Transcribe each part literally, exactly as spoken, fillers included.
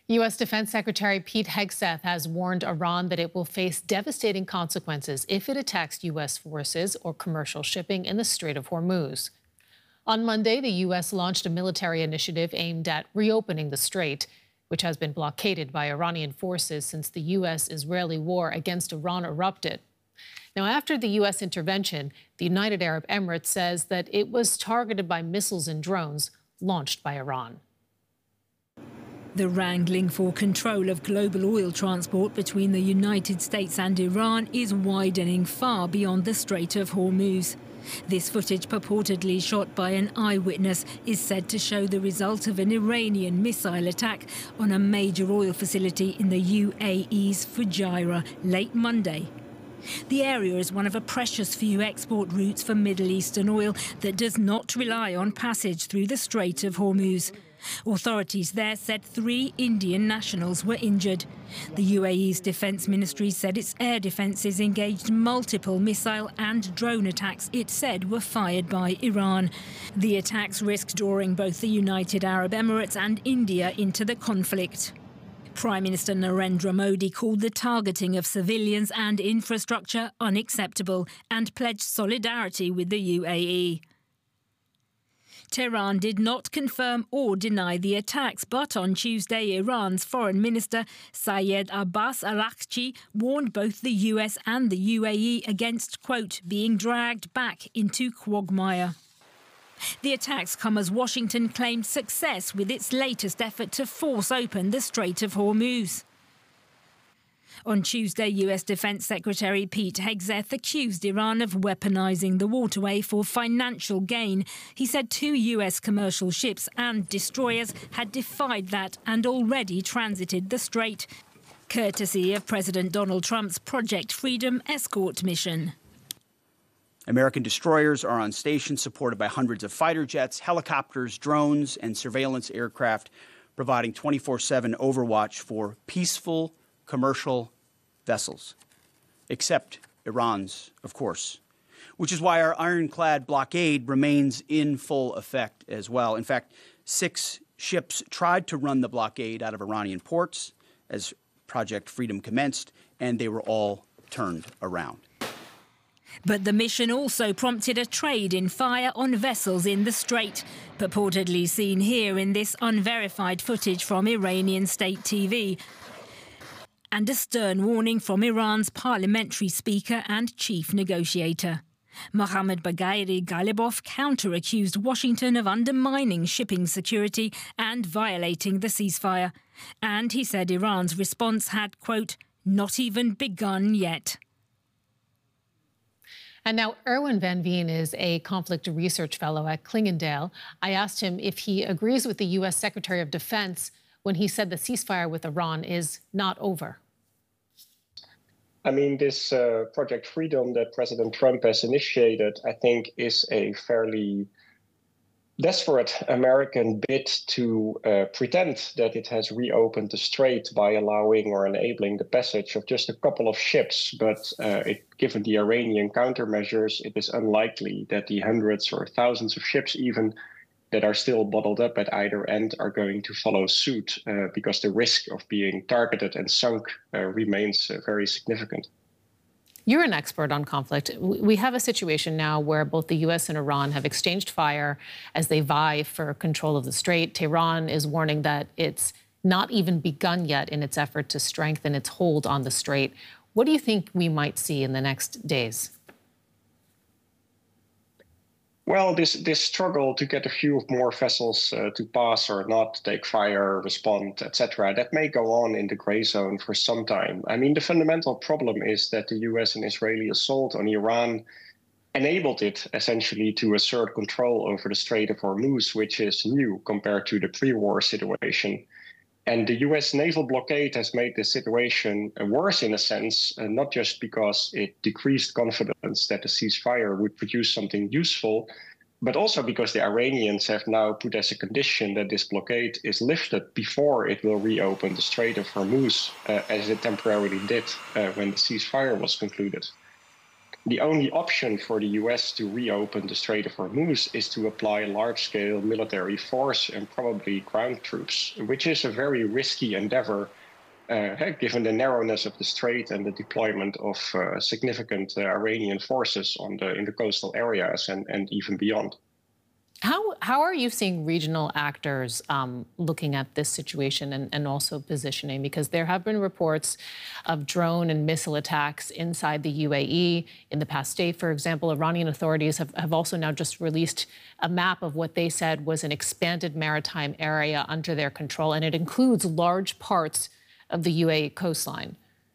U S Defense Secretary Pete Hegseth has warned Iran that it will face devastating consequences if it attacks U S forces or commercial shipping in the Strait of Hormuz. On Monday, the U S launched a military initiative aimed at reopening the strait, which has been blockaded by Iranian forces since the U S-Israeli war against Iran erupted. Now, after the U S intervention, the United Arab Emirates says that it was targeted by missiles and drones launched by Iran. The wrangling for control of global oil transport between the United States and Iran is widening far beyond the Strait of Hormuz. This footage, purportedly shot by an eyewitness, is said to show the result of an Iranian missile attack on a major oil facility in the U A E's Fujairah late Monday. The area is one of a precious few export routes for Middle Eastern oil that does not rely on passage through the Strait of Hormuz. Authorities there said three Indian nationals were injured. The U A E's defence ministry said its air defences engaged multiple missile and drone attacks it said were fired by Iran. The attacks risked drawing both the United Arab Emirates and India into the conflict. Prime Minister Narendra Modi called the targeting of civilians and infrastructure unacceptable and pledged solidarity with the U A E. Tehran did not confirm or deny the attacks, but on Tuesday, Iran's Foreign Minister Sayed Abbas Araghchi warned both the U S and the U A E against, quote, being dragged back into quagmire. The attacks come as Washington claimed success with its latest effort to force open the Strait of Hormuz. On Tuesday, U S Defense Secretary Pete Hegseth accused Iran of weaponizing the waterway for financial gain. He said two U S commercial ships and destroyers had defied that and already transited the strait, courtesy of President Donald Trump's Project Freedom escort mission. American destroyers are on station, supported by hundreds of fighter jets, helicopters, drones, and surveillance aircraft, providing twenty-four seven overwatch for peaceful commercial vessels, except Iran's, of course, which is why our ironclad blockade remains in full effect as well. In fact, six ships tried to run the blockade out of Iranian ports as Project Freedom commenced, and they were all turned around. But the mission also prompted a trade in fire on vessels in the strait, purportedly seen here in this unverified footage from Iranian state T V. And a stern warning from Iran's parliamentary speaker and chief negotiator. Mohammad Baghaeri Ghalibaf counter-accused Washington of undermining shipping security and violating the ceasefire. And he said Iran's response had, quote, not even begun yet. And now Erwin Van Veen is a conflict research fellow at Clingendael. I asked him if he agrees with the U S Secretary of Defense when he said the ceasefire with Iran is not over. I mean, this uh, Project Freedom that President Trump has initiated, I think, is a fairly desperate American bid to uh, pretend that it has reopened the strait by allowing or enabling the passage of just a couple of ships. But uh, it, given the Iranian countermeasures, it is unlikely that the hundreds or thousands of ships even that are still bottled up at either end are going to follow suit, uh, because the risk of being targeted and sunk uh, remains uh, very significant. You're an expert on conflict. We have a situation now where both the U S and Iran have exchanged fire as they vie for control of the strait. Tehran is warning that it's not even begun yet in its effort to strengthen its hold on the strait. What do you think we might see in the next days? Well, this, this struggle to get a few more vessels uh, to pass or not, take fire, respond, et cetera, that may go on in the gray zone for some time. I mean, the fundamental problem is that the U S and Israeli assault on Iran enabled it essentially to assert control over the Strait of Hormuz, which is new compared to the pre-war situation. And the U S naval blockade has made the situation worse in a sense, uh, not just because it decreased confidence that the ceasefire would produce something useful, but also because the Iranians have now put as a condition that this blockade is lifted before it will reopen the Strait of Hormuz, uh, as it temporarily did uh, when the ceasefire was concluded. The only option for the U S to reopen the Strait of Hormuz is to apply large-scale military force and probably ground troops, which is a very risky endeavor, uh, given the narrowness of the strait and the deployment of uh, significant uh, Iranian forces on the in the coastal areas and, and even beyond. How, how are you seeing regional actors um, looking at this situation and, and also positioning? Because there have been reports of drone and missile attacks inside the U A E. In the past day, for example, Iranian authorities have, have also now just released a map of what they said was an expanded maritime area under their control, and it includes large parts of the U A E coastline.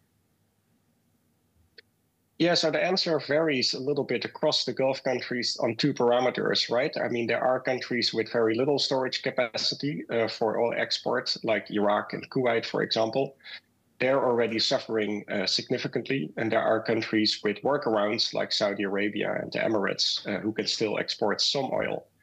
Yeah, so the answer varies a little bit across the Gulf countries on two parameters, right? I mean, there are countries with very little storage capacity uh, for oil export, like Iraq and Kuwait, for example. They're already suffering uh, significantly. And there are countries with workarounds, like Saudi Arabia and the Emirates, uh, who can still export some oil.